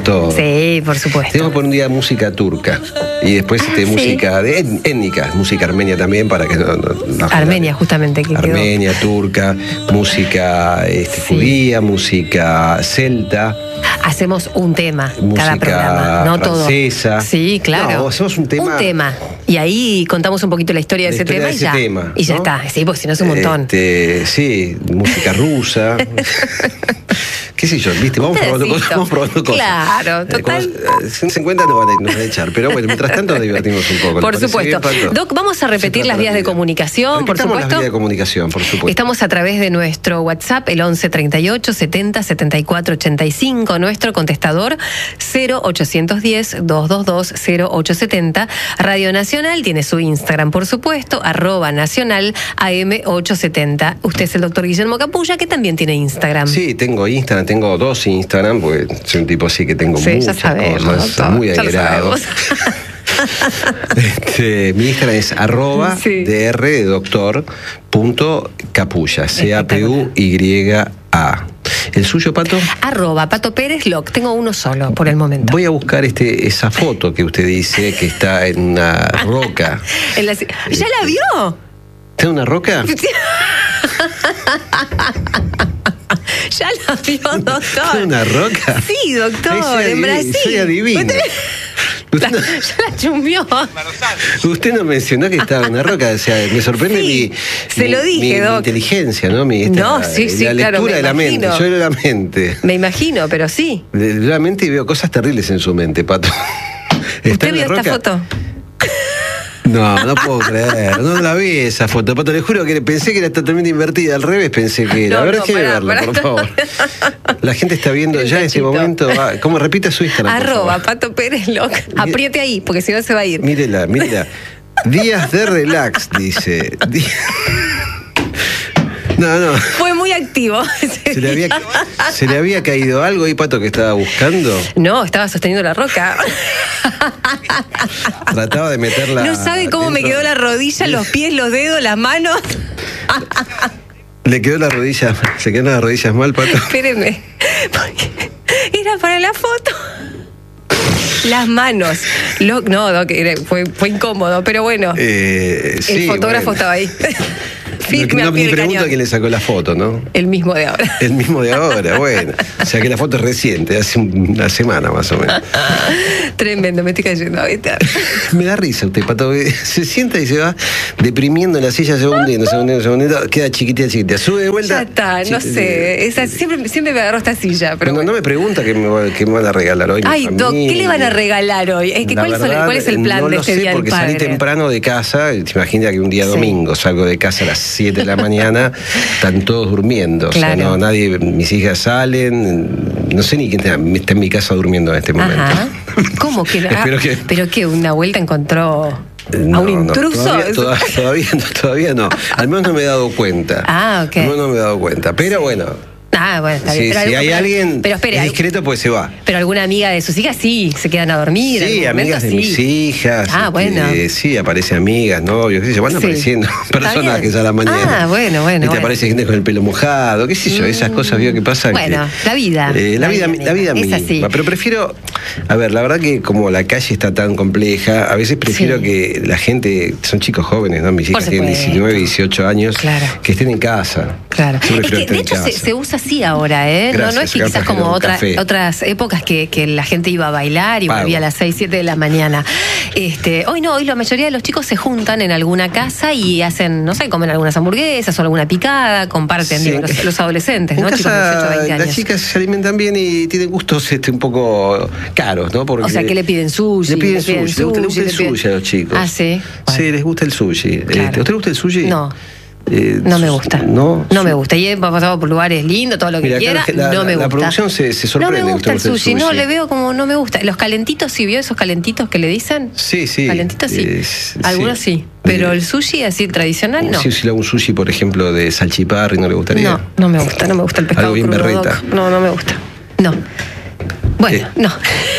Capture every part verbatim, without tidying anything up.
todo. Sí, por supuesto. Tenemos que poner un día música turca y después Ah, este, sí. música de et- étnica, música armenia también para que no, no- no- Armenia, justamente, que Armenia, turca, música este, Sí. judía, música celta. Hacemos un tema Música cada programa, no francesa. todo. Sí, claro. No, hacemos un tema. Un tema. Y ahí contamos un poquito la historia de La ese historia tema de y ese ya. tema, y ya ¿no? está. Sí, porque si no es un montón. Este, sí, música rusa. ¿Qué sé yo? ¿Viste? Vamos Un probando pedacito. cosas. Vamos probando cosas. Claro, Eh, total. cuando, eh, si se encuentran nos van, a, nos van a echar. Pero bueno, mientras tanto nos divertimos un poco. ¿Le Por parece supuesto. bien, Pato? Doc, vamos a repetir Se las trata vías la de vida. comunicación, por Repitamos supuesto. las vías de comunicación, por supuesto. Estamos a través de nuestro WhatsApp, el once treinta y ocho setenta setenta y cuatro ochenta y cinco, nuestro contestador cero ochocientos diez doscientos veintidós cero ocho setenta. Radio Nacional tiene su Instagram, por supuesto, arroba nacional A M ochocientos setenta. Usted es el doctor Guillermo Capulla, que también tiene Instagram. Sí, tengo Instagram, tengo dos Instagram, porque soy un tipo así que tengo Sí, ya muchas sabemos, cosas, doctor, muy ya lo aireado. sabemos. Este, mi Instagram es arroba Sí. dr de doctor punto capulla, C A P U Y A. ¿El suyo, Pato? Arroba Pato Pérez Loc. Tengo uno solo por el momento. Voy a buscar este, esa foto que usted dice que está en una roca. En la- ¿Ya la vio? ¿Está en una roca? Ya la vio, doctor. ¿Está en una roca? Sí, doctor, Soy en adivi- Brasil. Soy adivino. Usted- Usted La- no, ya la chumbió. usted no mencionó que estaba en una roca. O sea, me sorprende Sí, mi, se mi- lo dije, mi- mi Doc. inteligencia, ¿no? Mi, esta- No, sí, sí, la claro, lectura me de la mente. imagino. Yo leo la mente. Me imagino, pero sí. De la mente y veo cosas terribles en su mente, Pato. ¿Está ¿Usted en la vio esta roca? foto? No, no puedo creer. No la vi esa foto, Pato. Le juro que pensé que era totalmente invertida. Al revés pensé que era. No, A ver, no, quiere pará, verla, pará. por favor. La gente está viendo Un ya en ese cachito. momento. Ah, ¿cómo repite su Instagram? por Arroba favor? Pato Pérez Loc. Apriete ahí, porque si no se va a ir. Mírela, mírela. Días de relax, dice. Di- No, no. Fue muy activo. ese ¿Se le, había, día. ¿Se le había caído algo ahí, Pato, que estaba buscando? No, estaba sosteniendo la roca. Trataba de meterla. No sabe cómo me dentro- quedó la rodilla, los pies, los dedos, las manos. Le quedó la rodilla, se quedaron las rodillas mal, Pato. Espéreme. Porque era para la foto. Las manos. Lo- no, Doc, era- fue, fue incómodo, pero bueno. Eh, el sí, fotógrafo bueno. estaba ahí. No, Firme no, a pie ni del pregunto cañón. a quién le sacó la foto, ¿no? El mismo de ahora. El mismo de ahora, bueno. O sea que la foto es reciente, hace una semana más o menos. Tremendo, me estoy cayendo. ¿Viste? Me da risa usted, Pato. Se sienta y se va deprimiendo en la silla, se va hundiendo, se va hundiendo, se va hundiendo. Queda chiquitita, chiquitita. Sube de vuelta. Ya está, no Sí, sé. Esa, siempre, siempre me agarró esta silla, pero no, bueno. no me pregunta qué me, va- qué me van a regalar hoy. mi Ay, Doc, ¿qué familia. le van a regalar hoy? Es que La ¿cuál, son- verdad, ¿Cuál es el plan no de lo este sé Día del porque Padre? salí temprano de casa. Te imaginas que un día Sí. domingo salgo de casa a las siete de la mañana, están todos durmiendo. Claro. O sea, no, nadie, mis hijas salen, no sé ni quién está, está en mi casa durmiendo en este momento. Ajá. ¿Cómo que? Espero ah, que- ¿Pero qué? ¿Una vuelta encontró a No, un no, intruso? todavía, toda- todavía no, todavía no. Al menos no me he dado cuenta. Ah, ok. Al menos no me he dado cuenta. Pero bueno, Ah, bueno, está si, bien. Pero si algo- hay pero- alguien Pero espere, es algo- discreto, pues se va. pero alguna amiga de sus hijas sí, se quedan a dormir. en Sí, algún amigas de momento, mis sí. hijas. Ah, bueno. este, sí, aparecen amigas, novios, qué sé yo. Van Sí. apareciendo Está personajes bien. a la mañana. Ah, bueno, bueno, Y te bueno. aparece gente con el pelo mojado, qué sé yo, esas cosas vio que pasan. Bueno, que- la vida. Eh, la, vida, la vida es misma. así. Pero prefiero, a ver, la verdad que como la calle está tan compleja, a veces prefiero Sí. que la gente, son chicos jóvenes, ¿no? Mis Por hijas tienen supuesto. diecinueve, dieciocho años, Claro. que estén en casa. Claro. Yo Es prefiero que estar de en hecho se, casa. se usa así ahora, ¿eh? no, no Gracias, es que acá quizás trajeron como un otra- café. otras épocas que, que la gente iba a bailar y Pago. volvía a las seis, siete de la mañana. Este, hoy no, hoy la mayoría de los chicos se juntan en alguna casa y hacen, no sé, comen algunas hamburguesas o alguna picada, comparten, Sí, digo, en- los, los adolescentes, En ¿no? Chicos de dieciocho, casa veinte las años. chicas se alimentan bien y tienen gustos este, un poco caros, ¿no? Porque O sea, que le piden sushi. Le piden le piden sushi, les gusta, les gusta el le piden- sushi a los chicos. Ah, sí. Sí, Bueno. les gusta el sushi. Claro. Este, ¿A usted le gusta el sushi? No. Eh, No me gusta. No. No me gusta. Y he pasado por lugares lindos, todo lo que Mira, quiera. acá la- no me la gusta. producción se- se sorprende No me que gusta te el guste el sushi. No, sushi. le veo como no me gusta. Los calentitos, ¿sí vio esos calentitos que le dicen? Sí, sí. Calentitos sí. Eh, sí. Algunos sí. Pero Eh, el sushi así tradicional no. Si, si le hago un sushi, por ejemplo, de salchipapa, ¿no le gustaría? No, no me gusta. No me gusta el pescado Algo bien crudo, berreta. Doc. No, no me gusta. No. Bueno, Eh. no.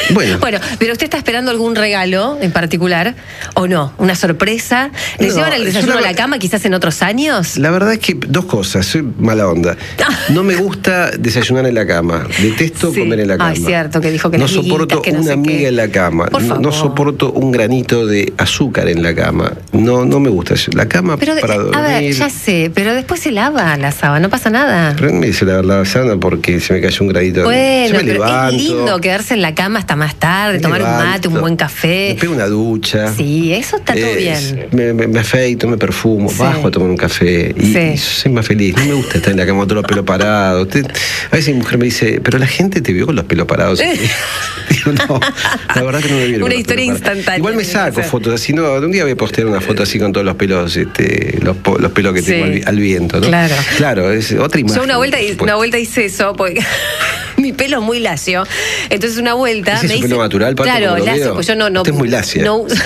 Bueno. Bueno, pero usted está esperando algún regalo en particular, ¿o no? ¿Una sorpresa? ¿Le No, llevan el desayuno una... a la cama quizás en otros años? La verdad es que dos cosas, soy mala onda. No me gusta desayunar en la cama, detesto Sí. comer en la cama. Ah, es cierto que dijo que no las miguitas, soporto que no una sé miga qué. en la cama, Por no, favor. no soporto un granito de azúcar en la cama. No, no me gusta eso. La cama Pero, para dormir. a ver, ya sé, pero después se lava la sábana, no pasa nada. Pero me dice la verdad, sábana porque se me cayó un granito. Yo Bueno, me pero levanto, es lindo quedarse en la cama hasta más tarde, me tomar un levanto, mate, un buen café. Me pego una ducha. Sí, eso está todo Eh, bien. Me, me, me afeito, me perfumo, Sí. bajo a tomar un café y, Sí. y soy más feliz. No me gusta estar en la cama con todos los pelos parados. Usted- a veces mi mujer me dice, pero la gente te vio con los pelos parados. Digo, no, la verdad que no me vieron. Una con los historia pelos parados. instantánea. Igual me tiene que saco ser. fotos así, no, un día voy a postear una foto así con todos los pelos, este, los, po- los pelos que Sí. tengo al, vi- al viento, ¿no? Claro. Claro, es otra imagen. Yo una vuelta, por hi- supuesto. una vuelta hice eso, porque mi pelo es muy lacio. Entonces una vuelta ¿Ese es me su hice... pelo natural, Pato, Claro, como lo lacio, veo? pues yo no... no Usted es muy lacia. No, uso-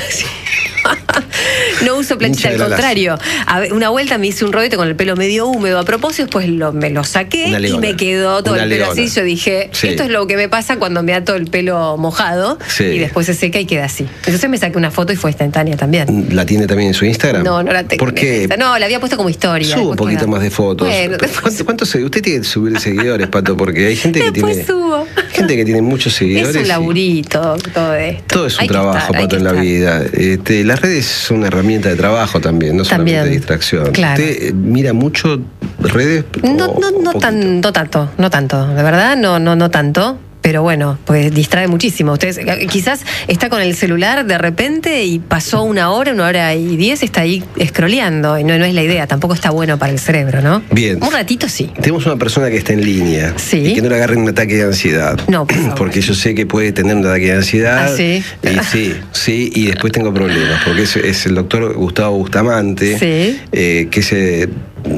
no uso planchita, Hincha de al la contrario. A ver, una vuelta me hice un rodete con el pelo medio húmedo a propósito, después lo, me lo saqué Una y leona. me quedó todo Una el pelo leona. así. Yo dije, Sí. esto es lo que me pasa cuando me ato el pelo mojado Sí. y después se seca y queda así. Entonces me saqué una foto y fue instantánea también. ¿La tiene también en su Instagram? No, no la tengo. ¿Por qué? No, la había puesto como historia. Suba un después poquito queda- más de fotos. Bueno, después, ¿Cuánto, cuánto se- usted tiene que subir seguidores, Pato, porque hay gente que después tiene subo. gente que tiene muchos seguidores. Es un y laburito todo esto. todo es un Hay que trabajo, estar, hay Pato, que en la estar. vida. Este, las redes son una herramienta de trabajo también, no solamente También, de distracción. claro. ¿Usted eh, mira mucho redes? No, o- no, o no, poquito? tan, no tanto, no tanto. De verdad, no, no, no tanto. Pero bueno, pues distrae muchísimo. Ustedes eh, quizás está con el celular de repente y pasó una hora, una hora y diez, está ahí scrolleando. Y no, no es la idea, tampoco está bueno para el cerebro, ¿no? Bien. Un ratito sí. Tenemos una persona que está en línea Sí. y que no le agarre un ataque de ansiedad. No, por favor. Porque yo sé que puede tener un ataque de ansiedad. ¿Ah, sí? Y sí, sí, y después tengo problemas, porque es, es el doctor Gustavo Bustamante, Sí. eh, que es eh,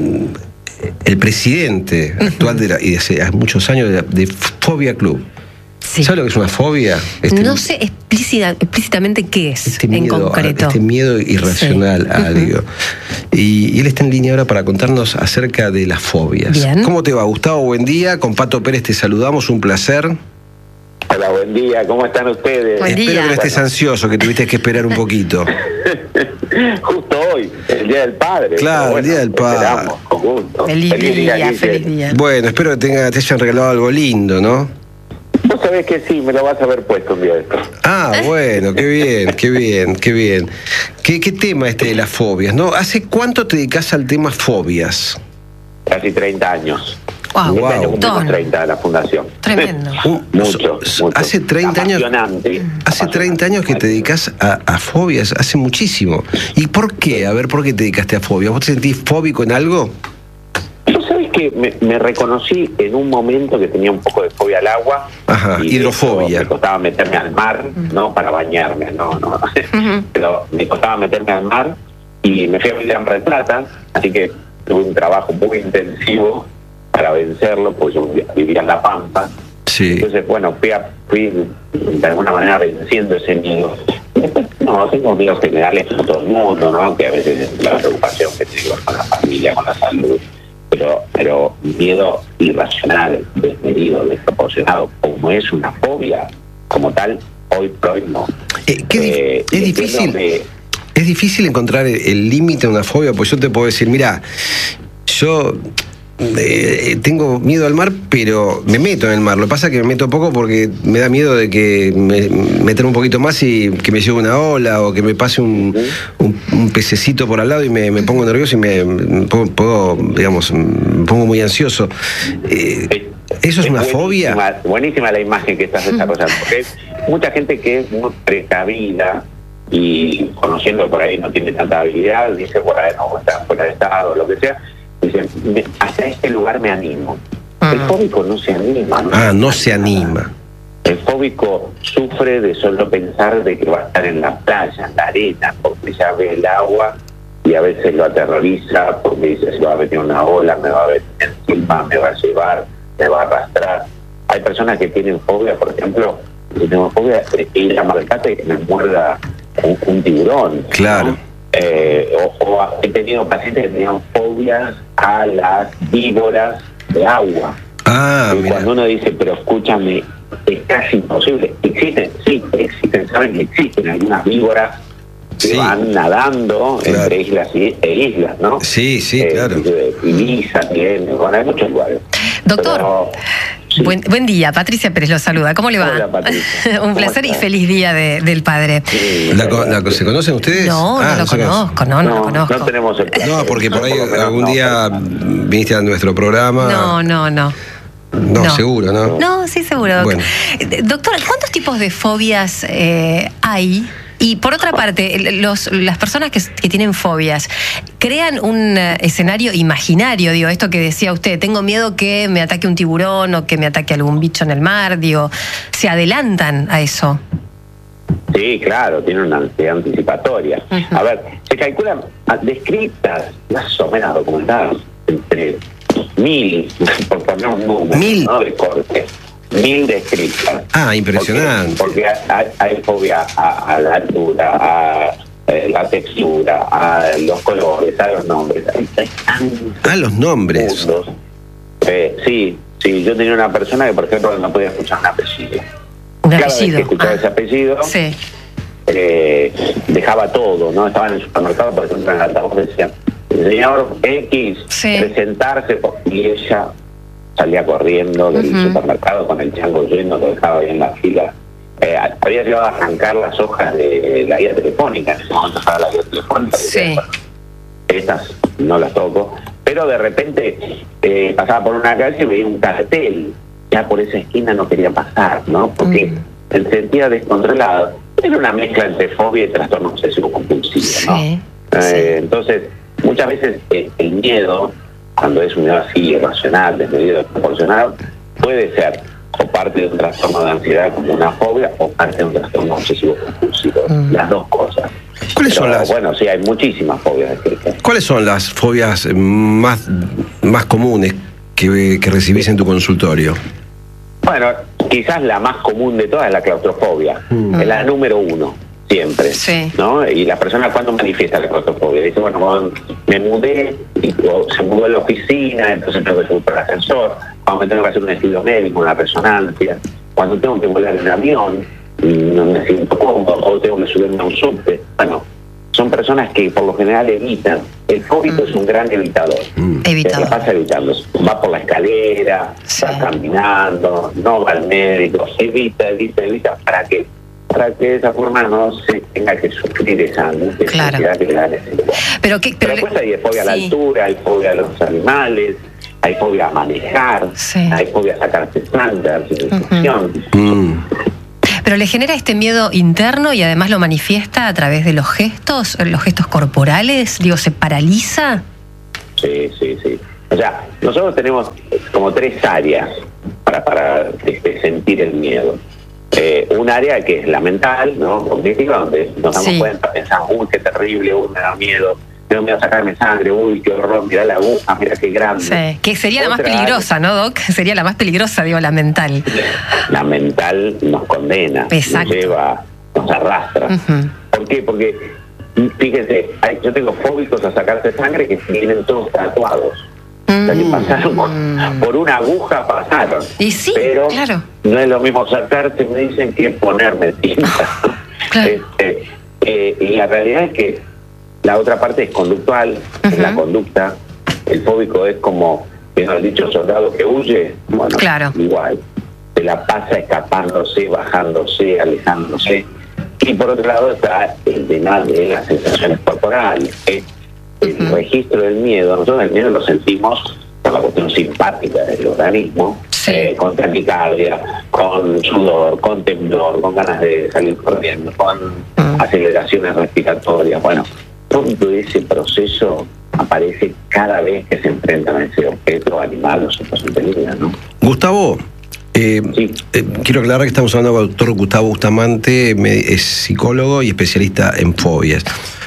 el presidente actual de la, y de hace muchos años de, la- de Fobia Club. Sí. ¿Sabe lo que es una fobia? Este- No sé explícita- explícitamente qué es este en miedo, concreto. este miedo irracional Sí. a algo. Y, y él está en línea ahora para contarnos acerca de las fobias. Bien. ¿Cómo te va, Gustavo? Buen día. Con Pato Pérez te saludamos, un placer. Hola, buen día, ¿cómo están ustedes? Buen Espero día. que no estés ansioso, que tuviste que esperar un poquito. Justo hoy, el Día del Padre. Claro, pero el Día del Padre. esperamos, con gusto. Feliz, día, Guille. feliz día. Bueno, espero que tenga, te hayan regalado algo lindo, ¿no? Vos sabés que sí, me lo vas a haber puesto un día de esto. Ah, bueno, qué bien, qué bien, qué bien. ¿Qué, qué tema este de las fobias, no? ¿Hace cuánto te dedicas al tema fobias? Casi treinta años. Wow, Este año wow. cumplimos Don. treinta de la fundación. Tremendo. Un- mucho, so- mucho. Hace treinta años. Apasionante. Hace treinta años que te dedicas a, a fobias, hace muchísimo. ¿Y por qué? A ver, ¿por qué te dedicaste a fobias? ¿Vos te sentís fóbico en algo? Yo sabés que me, me reconocí en un momento que tenía un poco de fobia al agua. Ajá, y de hidrofobia. hecho Me costaba meterme al mar, no para bañarme, no, no. Pero me costaba meterme al mar y me fui a vivir en Mar del Plata, así que tuve un trabajo muy intensivo para vencerlo, porque yo vivía en La Pampa. Sí. Entonces, bueno, fui, a- fui de alguna manera venciendo ese miedo. Después, no, tengo miedos generales como todo el mundo, ¿no? Que a veces es la preocupación que tengo con la familia, con la salud. Pero, pero miedo irracional, desmedido, desproporcionado, como es una fobia, como tal, hoy por hoy no. Eh, qué di- Eh, es y difícil. entiendo que- Es difícil encontrar el- el límite de una fobia, pues yo te puedo decir, mira, yo eh, tengo miedo al mar, pero me meto en el mar. Lo que pasa es que me meto poco porque me da miedo de que me meter un poquito más y que me lleve una ola o que me pase un, un, un pececito por al lado y me, me pongo nervioso y me, me pongo, puedo, digamos, me pongo muy ansioso. Eh, ¿Eso es una fobia? buenísima- Buenísima la imagen que estás desarrollando, porque hay mucha gente que es muy precavida y conociendo por ahí no tiene tanta habilidad, dice, bueno, no, está fuera de estado, lo que sea, dice, "Me- hasta este lugar me animo". El fóbico no se anima. Ah, no se anima. El fóbico sufre de solo pensar de que va a estar en la playa, en la arena, porque ya ve el agua y a veces lo aterroriza porque dice, se va a meter una ola, me va a meter encima, me va a llevar, me va a arrastrar. Hay personas que tienen fobia, por ejemplo, yo tengo fobia de ir a Mar del Plata y que me muerda un, un tiburón. Claro. ¿no? Eh, o, o he tenido pacientes que tenían fobias a las víboras de agua. Ah, Y mira. cuando uno dice, pero escúchame, es casi imposible. Existen, sí, existen, saben que existen algunas víboras que Sí. van nadando Claro. entre islas y, e islas, ¿no? Sí, sí, Eh, claro. Ibiza tiene, bueno, hay muchos lugares. Doctor, Pero, sí. buen, buen día. Patricia Pérez lo saluda. ¿Cómo le va? Hola, Patricia. Un ¿Cómo placer y estás? feliz día de- del padre. Sí, La co- la co- ¿Se conocen ustedes? No, Ah, no lo se conocen. conozco, no, no, lo conozco. No tenemos el placer. No, porque por ahí lo menos algún no, día pero- viniste a nuestro programa. No, no, no. No, no. seguro, ¿no? No, sí, seguro. doc. Bueno. Eh, Doctor, ¿cuántos tipos de fobias eh, hay? Y por otra parte, el- los, las personas que, que tienen fobias, ¿crean un eh, escenario imaginario? Digo, esto que decía usted, tengo miedo que me ataque un tiburón o que me ataque algún bicho en el mar, digo, ¿se adelantan a eso? Sí, claro, tiene una ansiedad anticipatoria. Ujú. A ver, se calculan ah, descritas, más o menos documentadas, entre mil, por poner un número, Mil. ¿no? De corte, mil descritas. Ah, impresionante. Porque, porque hay, hay fobia a, a la altura, a eh, la textura, a los colores, a los nombres. Hay, hay tantos Ah, los nombres. mundos. Eh, sí, sí, yo tenía una persona que, por ejemplo, no podía escuchar un apellido. Un Cada vez apellido. que escuchaba Ah, ese apellido, sí. eh, dejaba todo, ¿no? Estaba en el supermercado, por ejemplo, en el altavoz decía, señor X, Sí. presentarse, y ella salía corriendo del Ujú. supermercado con el chango lleno, lo dejaba ahí en la fila. Eh, había llegado a arrancar las hojas de la guía telefónica, en ese momento estaba la guía telefónica. y Sí. decía, bueno, estas no las toco, pero de repente eh, pasaba por una calle y veía un cartel, ya por esa esquina no quería pasar, ¿no? Porque Mm. se sentía descontrolado. Era una mezcla entre fobia y trastorno obsesivo compulsivo, ¿no? Sí, Eh, sí. Entonces, muchas veces eh, el miedo, cuando es un miedo así irracional, desmedido, desproporcionado, puede ser o parte de un trastorno de ansiedad como una fobia o parte de un trastorno obsesivo compulsivo, Mm. las dos cosas. ¿Cuáles son Pero, las- Bueno, sí, hay muchísimas fobias descritas. ¿Cuáles son las fobias más, más comunes que, que recibís en tu consultorio? Bueno, quizás la más común de todas es la claustrofobia. Mm. Es la número uno, siempre. Sí. ¿No? Y la persona, ¿cuándo manifiesta la claustrofobia? Dice, bueno, cuando me mudé, y, o se mudó en la oficina, entonces tengo que subir por el ascensor. Cuando me tengo que hacer un estudio médico, una resonancia. Cuando tengo que volar en avión, y no me siento cómodo, o tengo que subirme a un subte. Bueno, son personas que por lo general evitan. El fóbico Mm. es un gran evitador. Evitado. Se la pasa evitando. Va por la escalera, Sí. va caminando, no va al médico, evita, evita, evita. ¿Para qué? Para que de esa forma no se tenga que sufrir esa angustia, esa Claro. ansiedad que le da el estrés. Pero, ¿qué, Pero pero después hay fobia a la sí. altura, hay fobia a los animales, hay fobia a manejar, Sí. hay fobia a sacarse sangre, a sin infección. Mm. Pero le genera este miedo interno y además lo manifiesta a través de los gestos, los gestos corporales, digo, ¿se paraliza? Sí, sí, sí. O sea, nosotros tenemos como tres áreas para, para este, sentir el miedo. Eh, un área que es la mental, ¿no? Cognitiva, donde nos damos Sí. cuenta, pensamos, uy, qué terrible, uy, me da miedo, tengo miedo a sacarme sangre, uy, qué horror, mirá la aguja, mira qué grande. Sí, que sería la más Otra peligrosa, ¿no, Doc? Sería la más peligrosa, digo, la mental. La mental nos condena, Exacto. nos lleva, nos arrastra. Ujú. ¿Por qué? Porque, fíjense, hay- yo tengo fóbicos a sacarse sangre que vienen todos tatuados. O sea, que Mm. pasaron por, por una aguja, pasaron. Y sí, Pero claro. no es lo mismo sacarse, me dicen, que ponerme tinta. Claro. Este, eh, y la realidad es que la otra parte es conductual, es Ujú. la conducta. El fóbico es como, que nos han dicho, soldado que huye. Bueno, Claro. igual. Se la pasa escapándose, bajándose, alejándose. Y por otro lado está el tema de las sensaciones corporales. ¿eh? El Ujú. registro del miedo, nosotros el miedo lo sentimos por la cuestión simpática del organismo, Sí. eh, con taquicardia, con sudor, con temblor, con ganas de salir corriendo, con Mm. aceleraciones respiratorias. Bueno, todo ese proceso aparece cada vez que se enfrentan a ese objeto, animal o situación de peligro, ¿no? Gustavo, eh, Sí. eh, quiero aclarar que estamos hablando con el doctor Gustavo Bustamante, me- es psicólogo y especialista en fobias.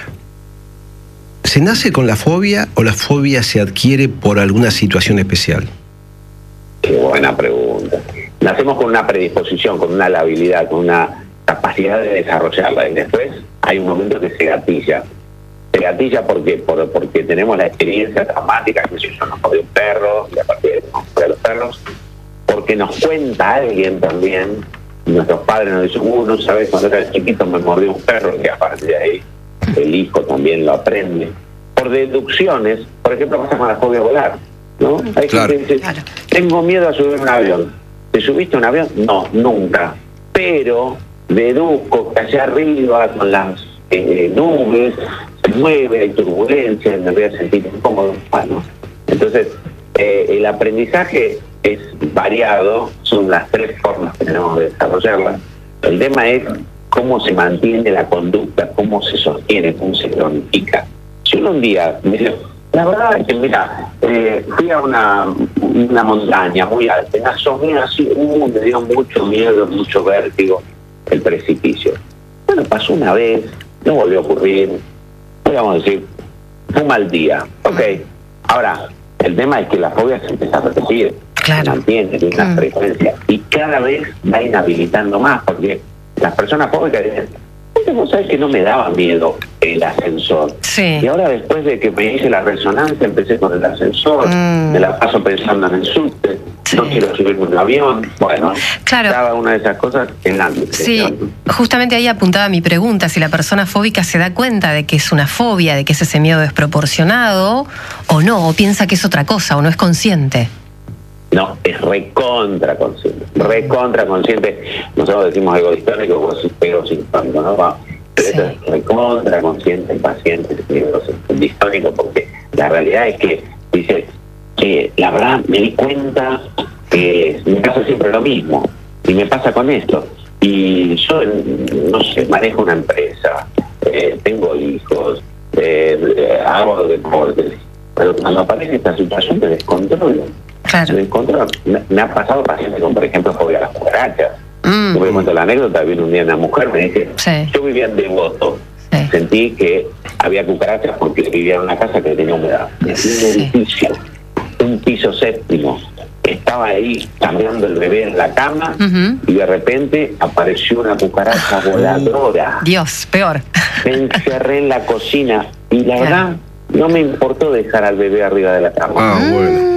¿Se nace con la fobia o la fobia se adquiere por alguna situación especial? Qué buena pregunta. Nacemos con una predisposición, con una labilidad, con una capacidad de desarrollarla y después hay un momento que se gatilla. Se gatilla porque, por, porque tenemos la experiencia traumática, que si yo nos jodí un perro y a partir de nos jodí a los perros, porque nos cuenta alguien también nuestros padres nos dicen, uh, no sabes, cuando era chiquito me mordió un perro, y aparte de ahí el hijo también lo aprende. Por deducciones, por ejemplo, pasa con la fobia a volar, ¿no? Hay claro. gente que dice, claro. tengo miedo a subir un avión. ¿Te subiste a un avión? No, nunca. Pero deduzco que allá arriba, con las eh, nubes, se mueve, hay turbulencia, me voy a sentir incómodo. Bueno, entonces, eh, el aprendizaje es variado, son las tres formas que tenemos de desarrollarla. El tema es cómo se mantiene la conducta, cómo se sostiene, cómo se cronifica. Si uno un día me dice, la verdad es que, mira, eh, fui a una, una montaña muy alta, me asomé así, uh, me dio mucho miedo, mucho vértigo, el precipicio. Bueno, pasó una vez, no volvió a ocurrir, podríamos decir, fue un mal día. Ok, ahora, el tema es que la fobia se empieza a repetir, claro. se mantiene en una mm. frecuencia, y cada vez va inhabilitando más, porque las personas fóbicas dicen, vos sabés que no me daba miedo el ascensor. Sí. Y ahora, después de que me hice la resonancia, empecé con el ascensor, mm. me la paso pensando en el subte, sí. no quiero subirme un avión. Bueno, claro. cada una de esas cosas en la ámbito. Sí, justamente ahí apuntaba mi pregunta, si la persona fóbica se da cuenta de que es una fobia, de que es ese miedo desproporcionado, o no, o piensa que es otra cosa, o no es consciente. No, es recontra consciente, recontra consciente. Nosotros decimos ego distónico o ego sintónico, ¿no? Va. Pero sí. eso es recontra consciente el paciente ego distónico, porque la realidad es que dice, que la verdad me di cuenta que me pasa siempre lo mismo, y me pasa con esto. Y yo, no sé, manejo una empresa, eh, tengo hijos, eh, hago deportes, pero cuando aparece esta situación de descontrol, Claro. Me, me ha pasado pacientes con, por ejemplo, fobia a las cucarachas. Mm. Yo me cuento la anécdota, vino un día una mujer, me dice, sí. yo vivía en Devoto, sí. sentí que había cucarachas porque vivía en una casa que tenía humedad. Y un sí. edificio, un piso séptimo, estaba ahí cambiando el bebé en la cama, uh-huh. y de repente apareció una cucaracha voladora. Dios, peor. Me encerré en la cocina y la claro. verdad no me importó dejar al bebé arriba de la cama. Ah, bueno.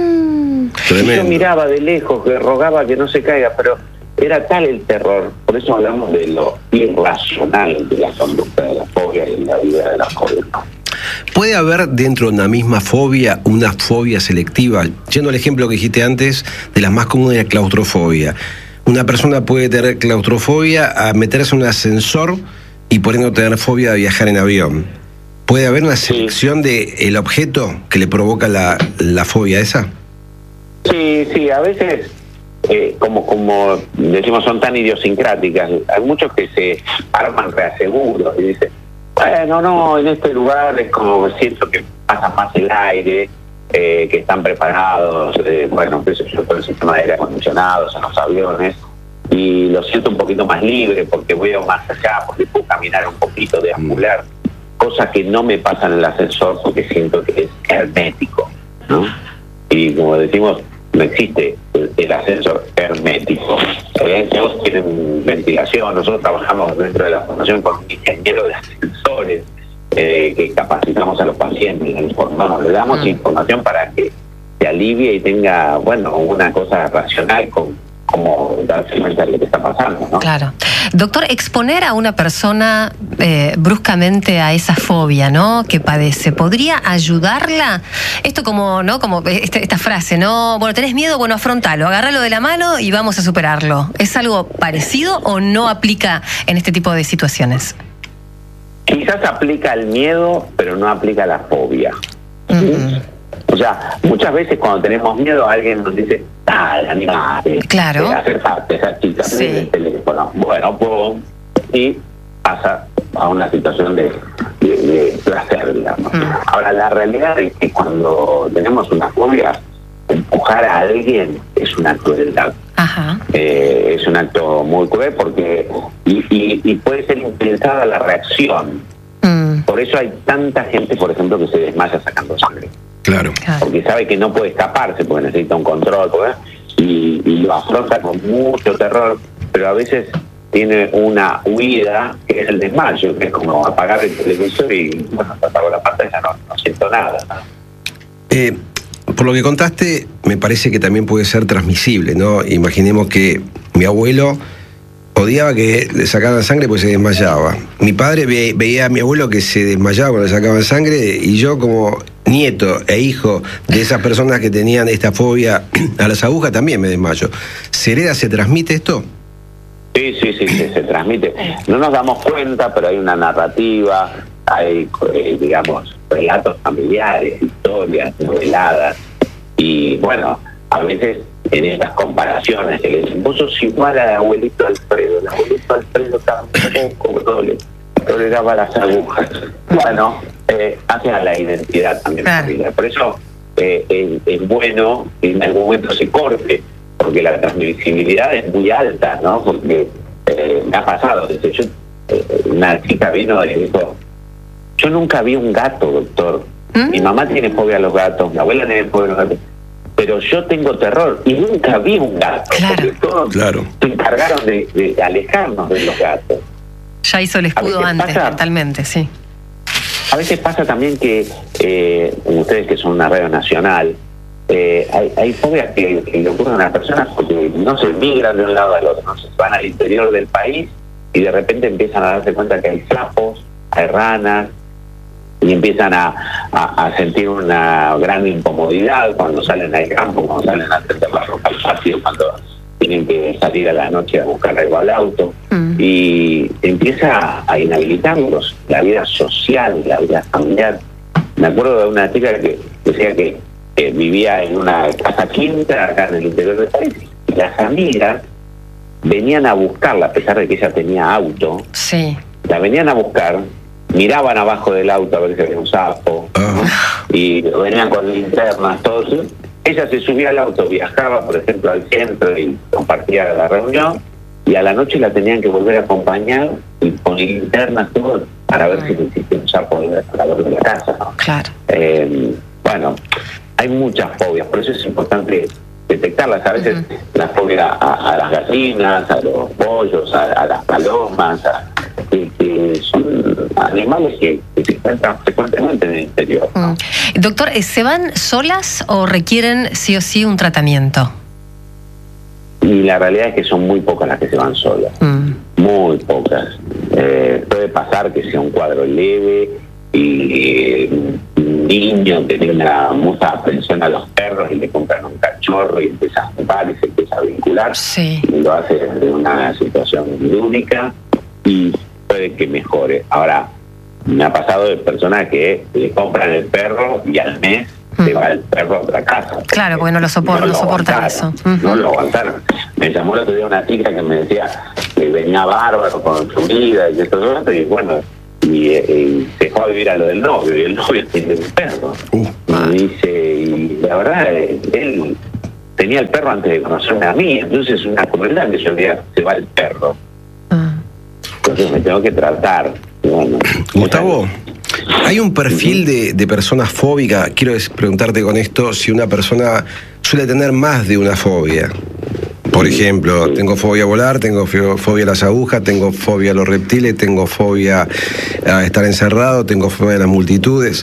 Yo miraba de lejos, que rogaba que no se caiga, pero era tal el terror. Por eso hablamos de lo irracional de la conducta de la fobia y la vida de la fobia. ¿Puede haber dentro de una misma fobia una fobia selectiva? Yendo al ejemplo que dijiste antes de las más comunes, la claustrofobia. Una persona puede tener claustrofobia a meterse en un ascensor y por ende tener fobia a viajar en avión. ¿Puede haber una selección sí. del objeto que le provoca la, la fobia esa? Sí, sí, a veces, eh, como como decimos, son tan idiosincráticas. Hay muchos que se arman reaseguros y dicen, bueno, no, en este lugar es como siento que pasa más el aire, eh, que están preparados, eh, bueno, qué sé yo, todo el sistema de aire acondicionado en los aviones, y lo siento un poquito más libre porque voy más allá, porque puedo caminar un poquito, deambular, cosas que no me pasan en el ascensor porque siento que es hermético, ¿no? Y como decimos, no existe el, el ascensor hermético. Ellos tienen ventilación. Nosotros trabajamos dentro de la formación con un ingeniero de ascensores eh, que capacitamos a los pacientes, les informamos, le damos mm. información para que se alivie y tenga, bueno, una cosa racional con como darse cuenta de lo que está pasando, ¿no? Claro. Doctor, exponer a una persona eh, bruscamente a esa fobia, ¿no?, que padece, ¿podría ayudarla? Esto como, ¿no?, como esta, esta frase, ¿no? Bueno, ¿tenés miedo? Bueno, afrontalo, agárralo de la mano y vamos a superarlo. ¿Es algo parecido o no aplica en este tipo de situaciones? Quizás aplica el miedo, pero no aplica la fobia. Uh-huh. O sea, muchas veces cuando tenemos miedo alguien nos dice, dale, animate, claro, eh, acercate, esa chica, sí. el teléfono, bueno, pum, y pasa a una situación de, de, de placer, digamos. Mm. Ahora, la realidad es que cuando tenemos una fobia, empujar a alguien es una crueldad. Ajá. Eh, es un acto muy cruel porque y, y, y puede ser impensada la reacción. Mm. Por eso hay tanta gente, por ejemplo, que se desmaya sacando sangre. Claro. Porque sabe que no puede escaparse, porque necesita un control, ¿verdad? Y, y lo afronta con mucho terror, pero a veces tiene una huida que es el desmayo, que es como apagar el televisor y, bueno, te apago la pantalla, no, no siento nada, ¿no? Eh, por lo que contaste, me parece que también puede ser transmisible, ¿no? Imaginemos que mi abuelo odiaba que le sacaran sangre porque se desmayaba. Mi padre ve, veía a mi abuelo que se desmayaba cuando le sacaban sangre, y yo, como nieto e hijo de esas personas que tenían esta fobia a las agujas, también me desmayo. ¿Se hereda, se transmite esto? Sí, sí, sí, sí, se transmite. No nos damos cuenta, pero hay una narrativa, hay, eh, digamos, relatos familiares, historias, noveladas, y bueno, a veces en estas comparaciones que le dicen, vos sos igual al abuelito Alfredo, el abuelito Alfredo tampoco doble, toleraba las agujas. Bueno, eh, hace a la identidad también claro. familiar. Por eso eh, es, es bueno que en algún momento se corte, porque la transmisibilidad es muy alta, ¿no? Porque eh, me ha pasado, desde yo, eh, una chica vino y dijo, yo nunca vi un gato, doctor. ¿Mm? Mi mamá tiene fobia a los gatos, mi abuela tiene fobia a los gatos, pero yo tengo terror y nunca vi un gato, claro. porque todos claro. se encargaron de, de alejarnos de los gatos. Ya hizo el escudo antes, pasa, totalmente, sí. A veces pasa también que, eh, ustedes que son una radio nacional, eh, hay, hay fobias que, que le ocurren a las personas porque no se migran de un lado al otro, no se van al interior del país y de repente empiezan a darse cuenta que hay sapos, hay ranas, y empiezan a, a, a sentir una gran incomodidad cuando salen al campo, cuando salen a tender la ropa al patio, cuando tienen que salir a la noche a buscar algo al auto, mm. y empieza a inhabilitarlos la vida social, la vida familiar. Me acuerdo de una chica que decía que, que vivía en una casa quinta acá en el interior del país, y las amigas venían a buscarla, a pesar de que ella tenía auto, sí. la venían a buscar, miraban abajo del auto a ver si había un sapo, ¿no? Y venían con linternas, todo eso. Ella se subía al auto, viajaba, por ejemplo, al centro y compartía la reunión, y a la noche la tenían que volver a acompañar y con linternas, todo, para ver si existía un sapo alrededor de la casa, ¿no? Claro. Eh, bueno, hay muchas fobias, por eso es importante detectarlas. A veces uh-huh. la fobia a, a las gallinas, a los pollos, a, a las palomas, a, que, que son animales que, que se encuentran frecuentemente en el interior, ¿no? Mm. Doctor, ¿se van solas o requieren sí o sí un tratamiento? Y la realidad es que son muy pocas las que se van solas, mm. muy pocas. Eh, puede pasar que sea un cuadro leve y un niño que tenga mucha atención a los perros y le compran un cachorro y empieza a jugar y se empieza a vincular, sí. y lo hace de una situación única y puede que mejore. Ahora, me ha pasado de personas que le compran el perro y al mes mm. se va el perro a otra casa. Claro, porque no lo soporta, no, no soporta eso. Uh-huh. No lo aguantaron. Me llamó el otro día una chica que me decía que venía bárbaro con su vida y esto, todo, y bueno, y, y se fue a vivir a lo del novio, y el novio tiene un perro. Uh, y dice, y la verdad, él tenía el perro antes de conocerme a mí, entonces es una crueldad que yo diga, se va el perro. Uh. Entonces me tengo que tratar. Bueno, Gustavo, hay un perfil de, de personas fóbicas. Quiero preguntarte con esto si una persona suele tener más de una fobia. Por ejemplo, tengo fobia a volar, tengo fobia a las agujas, tengo fobia a los reptiles, tengo fobia a estar encerrado, tengo fobia a las multitudes.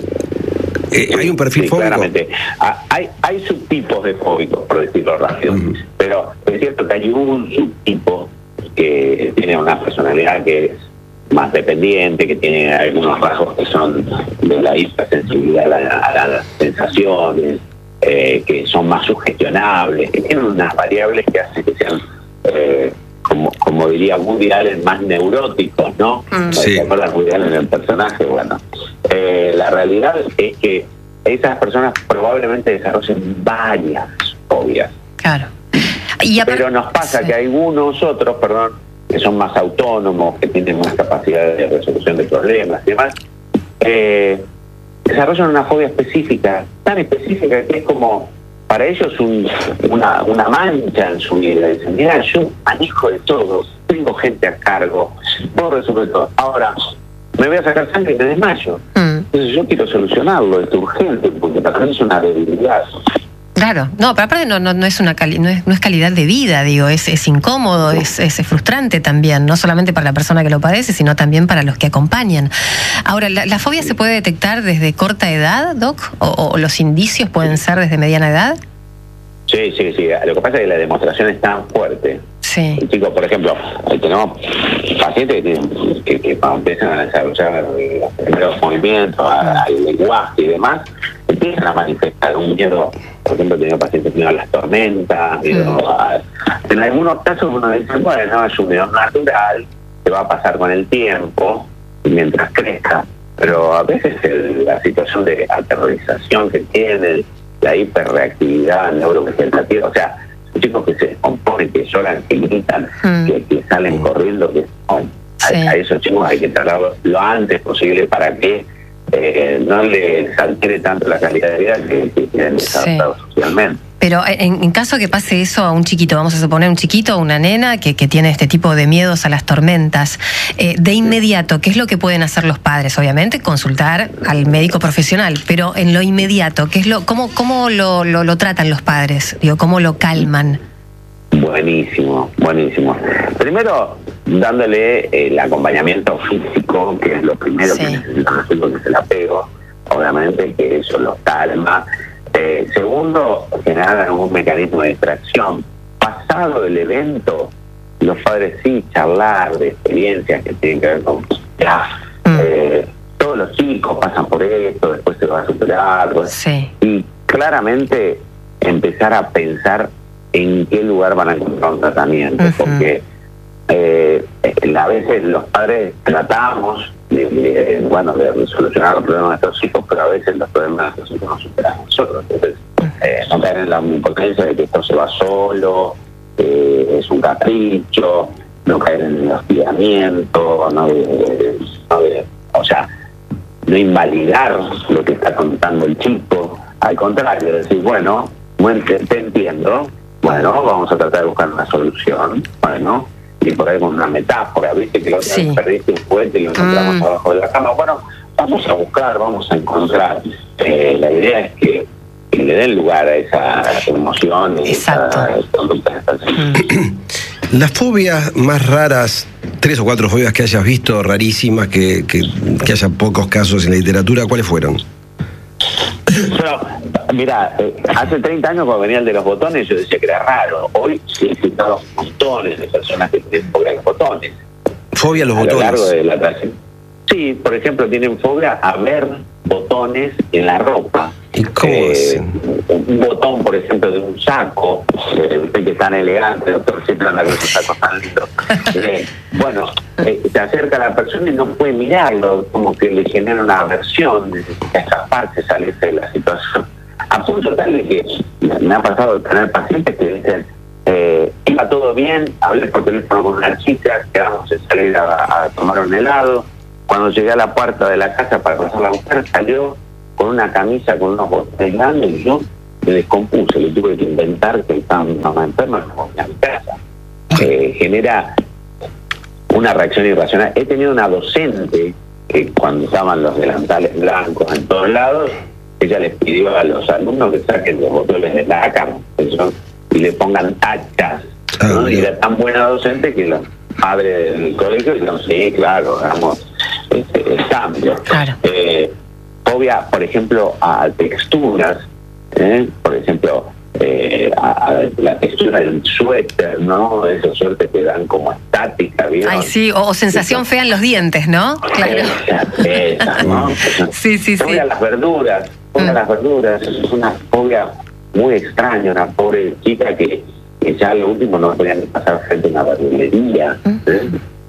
Eh, ¿Hay un perfil sí, fóbico? Claramente. Ah, hay, hay subtipos de fóbicos, por decirlo rápido. Uh-huh. Pero es cierto que hay un subtipo que tiene una personalidad que es más dependiente, que tiene algunos rasgos que son de la hipersensibilidad a, la, a las sensaciones, eh, que son más sugestionables, que tienen unas variables que hacen que sean, eh, como, como diría Woody Allen, más neuróticos, ¿no? Sí. ¿Se acuerdan Woody Allen del personaje? Bueno, eh, la realidad es que esas personas probablemente desarrollen varias fobias. Claro. Y a... Pero nos pasa sí. que hay algunos otros, perdón, que son más autónomos, que tienen más capacidad de resolución de problemas y demás, eh, desarrollan una fobia específica, tan específica que es como para ellos un, una, una mancha en su vida. Dicen, mira, yo manejo de todo, tengo gente a cargo, puedo resolver todo. Ahora, me voy a sacar sangre y me desmayo. Mm. Entonces yo quiero solucionarlo, es urgente, porque para mí es una debilidad. Claro, no, pero aparte no, no, no es una cali- no es, no es calidad de vida, digo, es, es incómodo, es, es frustrante también, no solamente para la persona que lo padece, sino también para los que acompañan. Ahora, ¿la, la fobia se puede detectar desde corta edad, Doc? ¿O, o los indicios pueden ser desde mediana edad? Sí, sí, sí. Lo que pasa es que la demostración es tan fuerte, Sí. El chico, por ejemplo, tenemos pacientes que, tienen, que, que cuando empiezan a desarrollar los primeros movimientos, al lenguaje y demás, empiezan a manifestar un miedo. Por ejemplo, he tenido pacientes miedo a las tormentas, miedo mm. a... En algunos casos uno dice, bueno, es un miedo natural, que va a pasar con el tiempo, mientras crezca. Pero a veces el, la situación de aterrorización que tiene, la hiperreactividad neurovegetativa, o sea, son chicos que se descomponen, que lloran, que gritan, mm. que, que salen corriendo, que oh, sí. a, a esos chicos hay que tratarlos lo antes posible para que eh, no les altere tanto la calidad de vida que, que tienen desadaptados sí. socialmente. Pero en, en caso que pase eso a un chiquito, vamos a suponer un chiquito o una nena que, que tiene este tipo de miedos a las tormentas, eh, de inmediato, ¿qué es lo que pueden hacer los padres? Obviamente consultar al médico profesional, pero en lo inmediato, ¿qué es lo, cómo, cómo lo, lo, lo tratan los padres? Digo, ¿cómo lo calman? Buenísimo, buenísimo. Primero, dándole el acompañamiento físico, que es lo primero sí. que necesitan los chicos, que es el apego, obviamente que eso los calma. Eh, segundo, generar algún mecanismo de distracción. Pasado el evento, los padres sí charlar de experiencias que tienen que ver con ya, mm. eh, todos los chicos pasan por esto, después se va a superar, pues, sí. y claramente empezar a pensar en qué lugar van a encontrar un tratamiento, uh-huh. porque eh, a veces los padres tratamos de, de, bueno, de solucionar los problemas de nuestros hijos, pero a veces los problemas de nuestros hijos nos superan a nosotros. Entonces, eh, no caer en la impotencia de que esto se va solo, eh, es un capricho, no caer en el hostigamiento, no, de, no de, o sea, no invalidar lo que está contando el chico, al contrario, decir, bueno, te, te entiendo, bueno, vamos a tratar de buscar una solución, bueno, y por ahí con una metáfora, viste que lo otra sí. vez perdiste un juguete y lo encontramos mm. abajo de la cama, bueno, vamos a buscar, vamos a encontrar. Eh, la idea es que, que le den lugar a esa emoción y esa conducta. Mm. Las fobias más raras, tres o cuatro fobias que hayas visto rarísimas, que, que, que haya pocos casos en la literatura, ¿cuáles fueron? Bueno, mira, eh, hace treinta años cuando venía el de los botones yo decía que era raro. Hoy sí he citado montones de personas que tienen fobia a los botones. ¿Fobia a los a botones? Lo largo de la clase. Sí, por ejemplo, tienen fobia a ver botones en la ropa. ¿Y cómo eh, un botón, por ejemplo, de un saco, eh, que es tan elegante, doctor, siempre anda con esos sacos tan lindos. Eh, bueno, eh, se acerca a la persona y no puede mirarlo, como que le genera una aversión, necesita escaparse, salirse de la situación. A punto tal de que me ha pasado de tener pacientes que dicen, eh, iba todo bien, hablé por teléfono con una chica, quedamos en salir a, a tomar un helado. Cuando llegué a la puerta de la casa para pasar la mujer, salió con una camisa con unos botones grandes y yo me descompuse, le tuve que inventar que estaba mi mamá enferma y me volví a mi casa. Eh, genera una reacción irracional. He tenido una docente que cuando estaban los delantales blancos en todos lados, ella les pidió a los alumnos que saquen los botones de la cama y le pongan tachas, ¿no? Y era tan buena docente que los padres del colegio dijeron, sí, claro, hagamos este, el cambio. Claro. Eh, fobia, por ejemplo, a texturas, ¿eh? Por ejemplo, eh, a, a la textura del suéter, ¿no? Esos suéteres que dan como estática, ¿vieron? Ay, sí, o, o sensación Eso. fea en los dientes, ¿no? Claro. Esa, esa, ¿no? Sí, sí, fobia sí. a las verduras, fobia mm. a las verduras, es una fobia muy extraña, una pobre chica que, que ya lo último no podían pasar frente a una verdulería, ¿eh?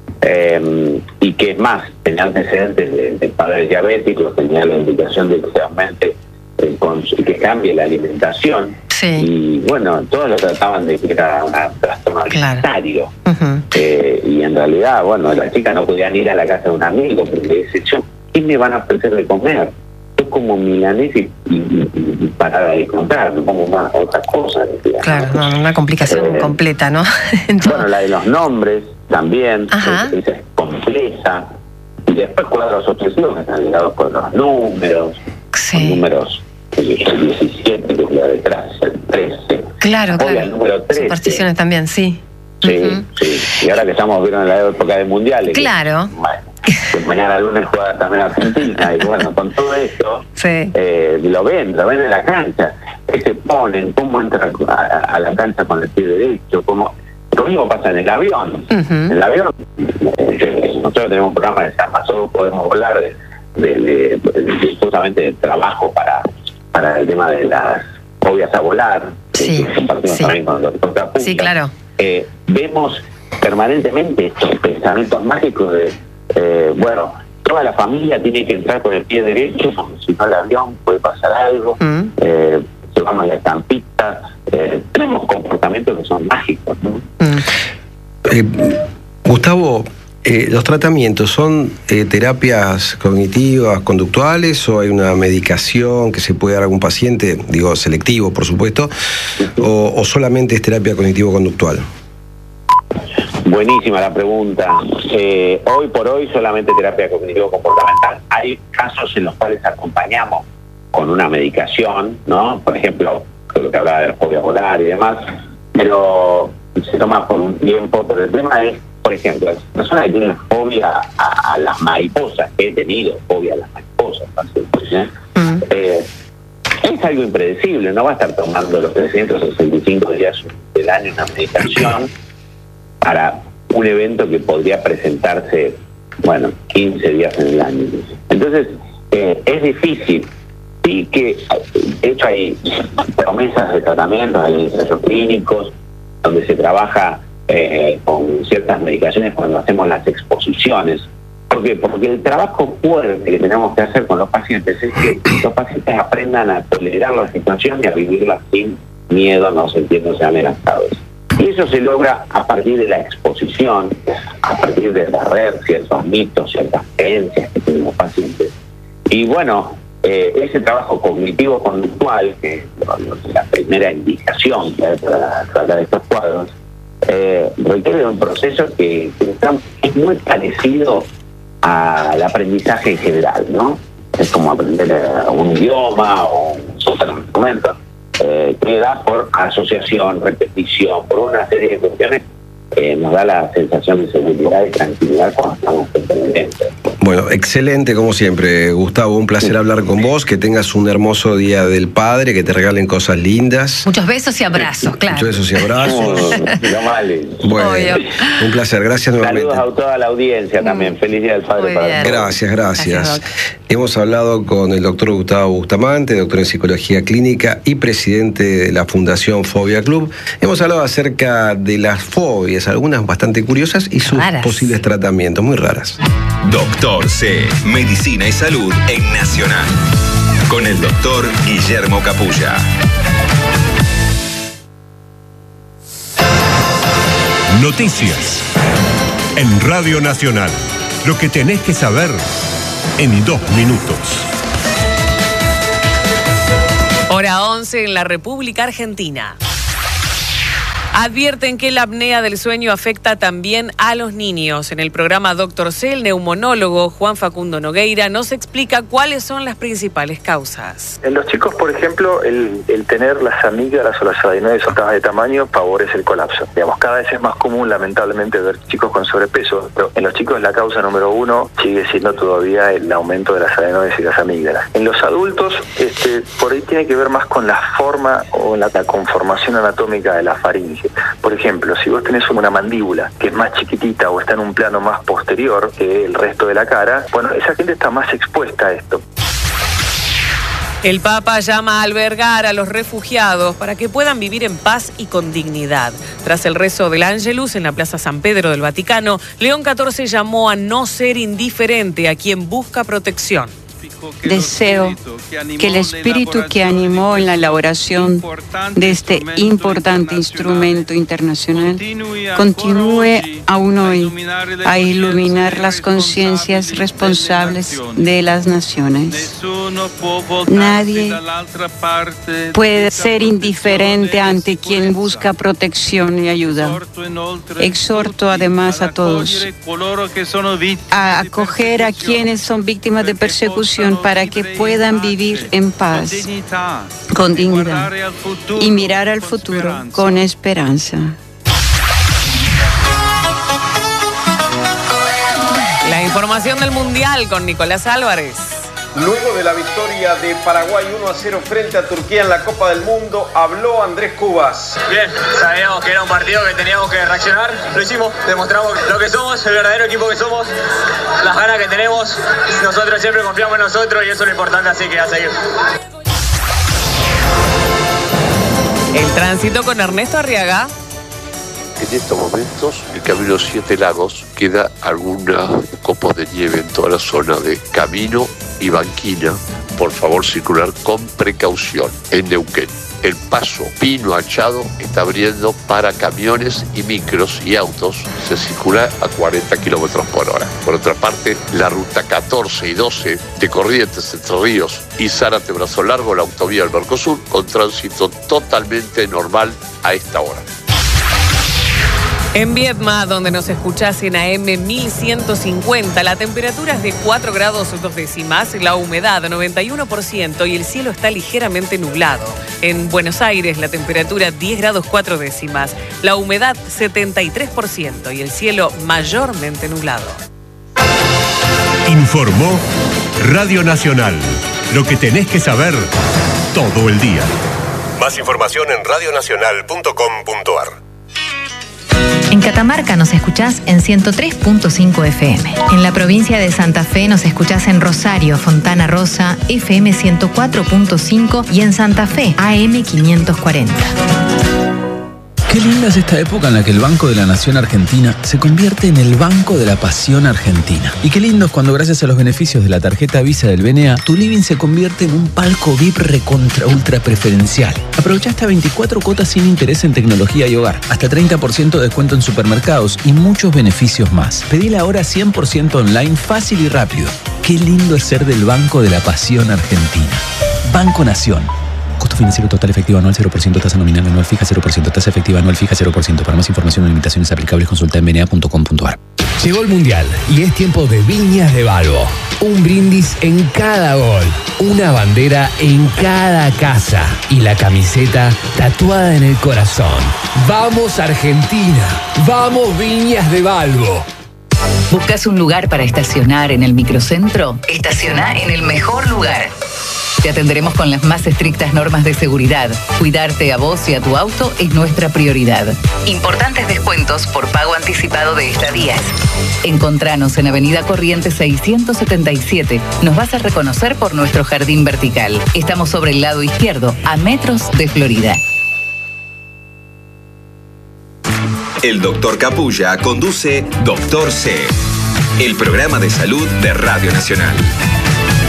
Eh, y que es más, tenía antecedentes de, de padres diabéticos, tenía la indicación de que realmente eh, con, que cambie la alimentación, sí. y bueno, todos lo trataban de que era un trastorno alimentario, claro. uh-huh. eh, y en realidad, bueno, la chica no podía ir a la casa de un amigo porque dice, yo, ¿qué me van a ofrecer de comer? Yo como milanés y, y, y, y para de contar, no como más otras cosas. Decía, claro, ¿no? No, una complicación eh, completa, ¿no? Bueno, la de los nombres también, es, es compleja. Y después cuadros obsesivos que están ligados con los números, sí. con números, el diecisiete, que es la detrás, el trece. Claro, claro. El número trece. Supersticiones también, sí. Sí, uh-huh. sí. Y ahora que estamos viendo en la época de mundiales. Claro. Que, bueno, que mañana lunes juega también Argentina, y bueno, con todo esto, sí. eh, lo ven, lo ven en la cancha, que se ponen, cómo entra a, a la cancha con el pie derecho, cómo Lo mismo pasa en el avión. Uh-huh. En el avión, eh, nosotros tenemos un programa que se llama Solo Podemos Volar, de, de, de, de justamente de trabajo para, para el tema de las fobias a volar, sí, que compartimos sí. también con el doctor Capucha. Sí, claro. Eh, vemos permanentemente estos pensamientos mágicos de, eh, bueno, toda la familia tiene que entrar con el pie derecho, porque si no el avión puede pasar algo, mm. eh, llevamos la estampita, eh, tenemos comportamientos que son mágicos, ¿no? Mm. Eh, Gustavo, eh, ¿los tratamientos son eh, terapias cognitivas, conductuales, o hay una medicación que se puede dar a algún paciente, digo, selectivo, por supuesto, uh-huh. o, o solamente es terapia cognitivo-conductual? Buenísima la pregunta. Eh, hoy por hoy solamente terapia cognitivo-comportamental. Hay casos en los cuales acompañamos con una medicación, ¿no? Por ejemplo, lo que hablaba de la fobia volar y demás, pero se toma por un tiempo. Pero el tema es, por ejemplo, las personas que tienen fobia a, a las mariposas, que he tenido fobia a las mariposas, ¿eh? Mm. Eh, es algo impredecible, no va a estar tomando los trescientos sesenta y cinco días del año una medicación para un evento que podría presentarse, bueno, quince días en el año. Entonces, eh, es difícil. Sí que, de hecho, hay promesas de tratamiento, hay ensayos clínicos, donde se trabaja eh, con ciertas medicaciones cuando hacemos las exposiciones. ¿Por qué? Porque el trabajo fuerte que tenemos que hacer con los pacientes es que los pacientes aprendan a tolerar la situación y a vivirla sin miedo, no sintiéndose amenazados. Y eso se logra a partir de la exposición, a partir de barrer ciertos mitos, ciertas creencias que tienen los pacientes. Y bueno, eh, ese trabajo cognitivo-conductual, que es la primera indicación para tratar estos cuadros, eh, requiere de un proceso que, que está, es muy parecido al aprendizaje en general, ¿no? Es como aprender un idioma o un instrumento. Eh, que da por asociación, repetición, por una serie de cuestiones, eh, nos da la sensación de seguridad y tranquilidad cuando estamos pendientes. Bueno, excelente como siempre, Gustavo, un placer sí. hablar con vos, que tengas un hermoso Día del Padre, que te regalen cosas lindas. Muchos besos y abrazos, claro. Muchos besos y abrazos. Bueno, Obvio. Un placer, gracias nuevamente. Saludos a toda la audiencia también, mm. feliz Día del Padre. Para gracias, gracias. gracias Hemos hablado con el doctor Gustavo Bustamante, doctor en Psicología Clínica y presidente de la Fundación Fobia Club. Hemos hablado acerca de las fobias, algunas bastante curiosas y sus raras. posibles tratamientos, muy raras. Doctor C, Medicina y Salud en Nacional, con el doctor Guillermo Capulla. Noticias en Radio Nacional. Lo que tenés que saber en dos minutos. Hora once en la República Argentina. Advierten que la apnea del sueño afecta también a los niños. En el programa Doctor C, el neumonólogo Juan Facundo Nogueira nos explica cuáles son las principales causas. En los chicos, por ejemplo, el, el tener las amígdalas o las adenoides soltadas de tamaño favorece el colapso. Digamos, cada vez es más común, lamentablemente, ver chicos con sobrepeso, pero en los chicos la causa número uno sigue siendo todavía el aumento de las adenoides y las amígdalas. En los adultos, este, por ahí tiene que ver más con la forma o la, la conformación anatómica de la faringe. Por ejemplo, si vos tenés una mandíbula que es más chiquitita o está en un plano más posterior que el resto de la cara, bueno, esa gente está más expuesta a esto. El Papa llama a albergar a los refugiados para que puedan vivir en paz y con dignidad. Tras el rezo del Ángelus en la Plaza San Pedro del Vaticano, León catorce llamó a no ser indiferente a quien busca protección. Deseo que el espíritu que animó en la elaboración de este importante instrumento internacional continúe aún hoy a iluminar las conciencias responsables de las naciones. Nadie puede ser indiferente ante quien busca protección y ayuda. Exhorto además a todos a acoger a quienes son víctimas de persecución para que puedan vivir en paz, con dignidad, y mirar al futuro con esperanza. La información del Mundial con Nicolás Álvarez. Luego de la victoria de Paraguay uno a cero frente a Turquía en la Copa del Mundo, habló Andrés Cubas. Bien, sabíamos que era un partido que teníamos que reaccionar, lo hicimos, demostramos lo que somos, el verdadero equipo que somos, las ganas que tenemos, nosotros siempre confiamos en nosotros y eso es lo importante, así que a seguir. El tránsito con Ernesto Arriaga. En estos momentos, el Camino Siete Lagos queda algunos copos de nieve en toda la zona de Camino y Banquina. Por favor, circular con precaución. En Neuquén, el paso Pino Achado está abriendo para camiones y micros y autos. Se circula a cuarenta kilómetros por hora. Por otra parte, la ruta catorce y doce de Corrientes, Entre Ríos y Zárate Brazo Largo, la autovía del Mercosur, con tránsito totalmente normal a esta hora. En Viedma, donde nos escuchás en A M mil ciento cincuenta, la temperatura es de cuatro grados dos décimas, la humedad noventa y uno por ciento y el cielo está ligeramente nublado. En Buenos Aires, la temperatura diez grados cuatro décimas, la humedad setenta y tres por ciento y el cielo mayormente nublado. Informó Radio Nacional. Lo que tenés que saber todo el día. Más información en radio nacional punto com punto a r. En Catamarca nos escuchás en ciento tres punto cinco F M. En la provincia de Santa Fe nos escuchás en Rosario, Fontana Rosa, F M ciento cuatro punto cinco y en Santa Fe, A M quinientos cuarenta. Qué linda es esta época en la que el Banco de la Nación Argentina se convierte en el Banco de la Pasión Argentina. Y qué lindo es cuando gracias a los beneficios de la tarjeta Visa del B N A, tu living se convierte en un palco V I P recontra ultra preferencial. Aprovecha hasta veinticuatro cuotas sin interés en tecnología y hogar, hasta treinta por ciento de descuento en supermercados y muchos beneficios más. Pedila ahora cien por ciento online, fácil y rápido. Qué lindo es ser del Banco de la Pasión Argentina. Banco Nación. Costo financiero total efectivo anual cero por ciento, tasa nominal anual fija cero por ciento, tasa efectiva anual fija cero por ciento. Para más información o limitaciones aplicables consulta en b n a punto com punto a r. Llegó el Mundial y es tiempo de Viñas de Balbo. Un brindis en cada gol, una bandera en cada casa y la camiseta tatuada en el corazón. ¡Vamos Argentina! ¡Vamos Viñas de Balbo! ¿Buscas un lugar para estacionar en el microcentro? Estaciona en el mejor lugar. Te atenderemos con las más estrictas normas de seguridad. Cuidarte a vos y a tu auto es nuestra prioridad. Importantes descuentos por pago anticipado de estadías. Encontranos en Avenida Corrientes seiscientos setenta y siete. Nos vas a reconocer por nuestro jardín vertical. Estamos sobre el lado izquierdo, a metros de Florida. El doctor Capulla conduce Doctor C, el programa de salud de Radio Nacional.